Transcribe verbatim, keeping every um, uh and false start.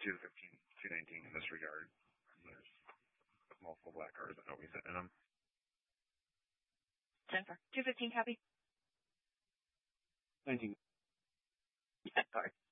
two fifteen, two nineteen in this regard. There's multiple black cars that don't be sitting in them. Jennifer, two fifteen copy. nineteen. Yeah, sorry.